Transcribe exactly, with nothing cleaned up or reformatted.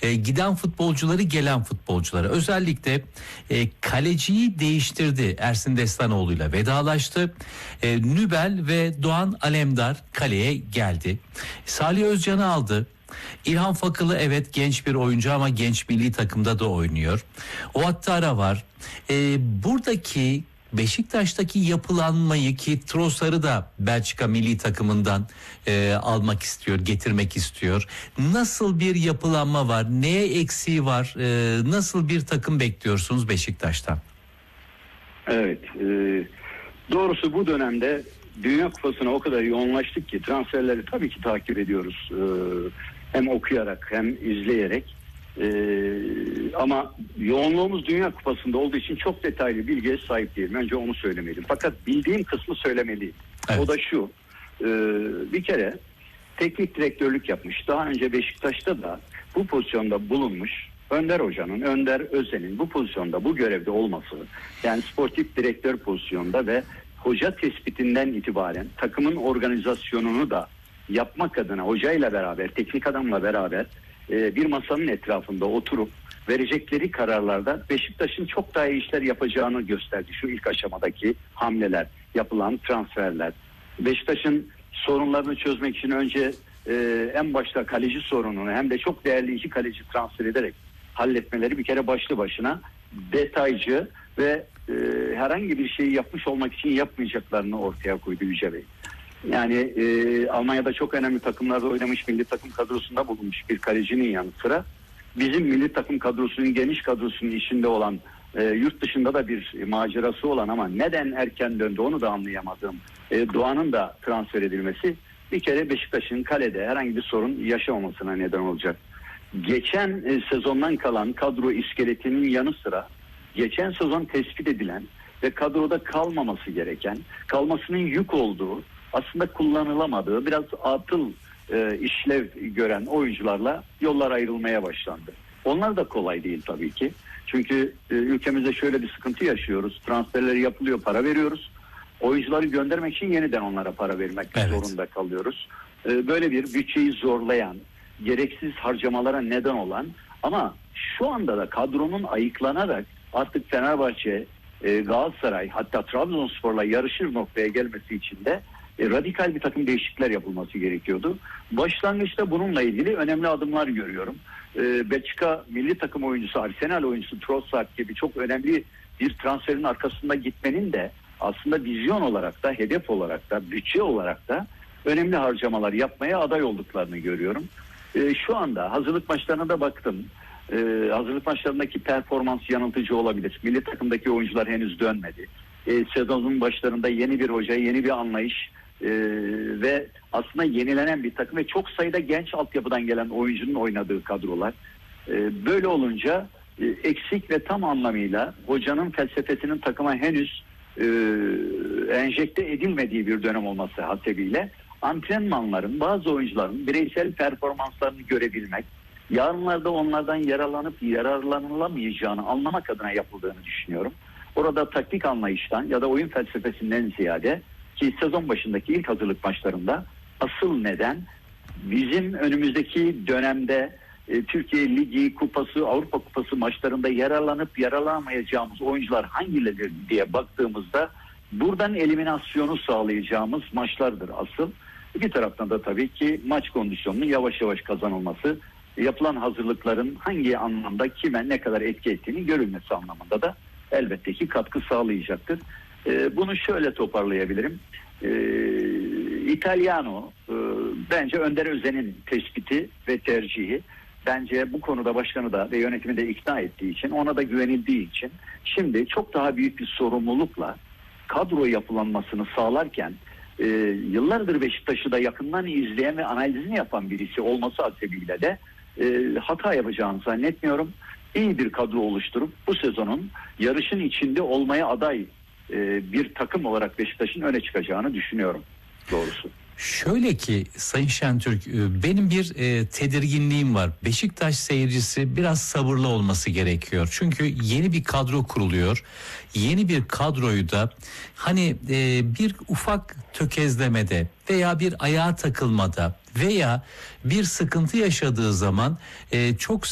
E, giden futbolcuları, gelen futbolcuları. Özellikle e, kaleciyi değiştirdi. Ersin Destanoğlu'yla vedalaştı. E, Nübel ve Doğan Alemdar kaleye geldi. Salih Özcan'ı aldı. İlhan Fakılı evet genç bir oyuncu ama genç milli takımda da oynuyor. Ouattara var. E, buradaki Beşiktaş'taki yapılanmayı, ki Trossard'ı da Belçika milli takımından e, almak istiyor, getirmek istiyor. Nasıl bir yapılanma var? Neye eksiği var? E, nasıl bir takım bekliyorsunuz Beşiktaş'tan? Evet. E, doğrusu bu dönemde Dünya Kupası'na o kadar yoğunlaştık ki transferleri tabii ki takip ediyoruz. E, hem okuyarak hem izleyerek. Ee, ama yoğunluğumuz Dünya Kupası'nda olduğu için çok detaylı bilgiye sahip değilim. Önce onu söylemeliyim. Fakat bildiğim kısmı söylemeliyim. Evet. O da şu. E, bir kere teknik direktörlük yapmış. Daha önce Beşiktaş'ta da bu pozisyonda bulunmuş Önder Hoca'nın, Önder Özen'in bu pozisyonda, bu görevde olması, yani sportif direktör pozisyonda ve hoca tespitinden itibaren takımın organizasyonunu da yapmak adına hocayla beraber, teknik adamla beraber bir masanın etrafında oturup verecekleri kararlarda Beşiktaş'ın çok daha iyi işler yapacağını gösterdi. Şu ilk aşamadaki hamleler, yapılan transferler. Beşiktaş'ın sorunlarını çözmek için önce e, en başta kaleci sorununu hem de çok değerli iki kaleci transfer ederek halletmeleri bir kere başlı başına detaycı ve e, herhangi bir şeyi yapmış olmak için yapmayacaklarını ortaya koydu Yüce Bey. Yani e, Almanya'da çok önemli takımlarda oynamış, milli takım kadrosunda bulunmuş bir kalecinin yanı sıra bizim milli takım kadrosunun, geniş kadrosunun içinde olan, e, yurt dışında da bir macerası olan ama neden erken döndü onu da anlayamadığım e, Doğan'ın da transfer edilmesi bir kere Beşiktaş'ın kalede herhangi bir sorun yaşamamasına neden olacak. Geçen e, sezondan kalan kadro iskeletinin yanı sıra geçen sezon tespit edilen ve kadroda kalmaması gereken, kalmasının yük olduğu, aslında kullanılamadığı, biraz atıl e, işlev gören oyuncularla yollar ayrılmaya başlandı. Onlar da kolay değil tabii ki. Çünkü e, ülkemizde şöyle bir sıkıntı yaşıyoruz. Transferleri yapılıyor, para veriyoruz. Oyuncuları göndermek için yeniden onlara para vermek evet. zorunda kalıyoruz. E, böyle bir bütçeyi zorlayan, gereksiz harcamalara neden olan ama şu anda da kadronun ayıklanarak artık Fenerbahçe, e, Galatasaray, hatta Trabzonspor'la yarışır noktaya gelmesi için de E, radikal bir takım değişiklikler yapılması gerekiyordu. Başlangıçta bununla ilgili önemli adımlar görüyorum. E, Belçika milli takım oyuncusu, Arsenal oyuncusu Trossard gibi çok önemli bir transferin arkasında gitmenin de aslında vizyon olarak da, hedef olarak da, bütçe olarak da önemli harcamalar yapmaya aday olduklarını görüyorum. E, şu anda hazırlık maçlarına da baktım. E, hazırlık maçlarındaki performans yanıltıcı olabilir. Milli takımdaki oyuncular henüz dönmedi. E, sezonun başlarında yeni bir hoca, yeni bir anlayış e, ve aslında yenilenen bir takım ve çok sayıda genç altyapıdan gelen oyuncunun oynadığı kadrolar. E, böyle olunca e, eksik ve tam anlamıyla hocanın felsefesinin takıma henüz e, enjekte edilmediği bir dönem olması hasebiyle antrenmanların, bazı oyuncuların bireysel performanslarını görebilmek, yarınlarda onlardan yararlanıp yararlanılamayacağını anlamak adına yapıldığını düşünüyorum. Orada taktik anlayıştan ya da oyun felsefesinden ziyade ki sezon başındaki ilk hazırlık maçlarında asıl neden bizim önümüzdeki dönemde e, Türkiye Ligi, Kupası, Avrupa Kupası maçlarında yararlanıp yararlanamayacağımız oyuncular hangileri diye baktığımızda buradan eliminasyonu sağlayacağımız maçlardır asıl. Bir taraftan da tabii ki maç kondisyonunun yavaş yavaş kazanılması, yapılan hazırlıkların hangi anlamda kime ne kadar etki ettiğini görülmesi anlamında da elbette ki katkı sağlayacaktır. Ee, bunu şöyle toparlayabilirim. Ee, İtalyano e, bence Önder Özen'in tespiti ve tercihi. Bence bu konuda başkanı da ve yönetimi de ikna ettiği için, ona da güvenildiği için şimdi çok daha büyük bir sorumlulukla kadro yapılanmasını sağlarken e, yıllardır Beşiktaş'ı da yakından izleyen ve analizini yapan birisi olması hasebiyle de e, hata yapacağını zannetmiyorum. İyi bir kadro oluşturup bu sezonun yarışın içinde olmaya aday e, bir takım olarak Beşiktaş'ın öne çıkacağını düşünüyorum doğrusu. Şöyle ki Sayın Şentürk, benim bir e, tedirginliğim var. Beşiktaş seyircisi biraz sabırlı olması gerekiyor. Çünkü yeni bir kadro kuruluyor. Yeni bir kadroyu da hani e, bir ufak tökezlemede veya bir ayağa takılmada veya bir sıkıntı yaşadığı zaman e, çok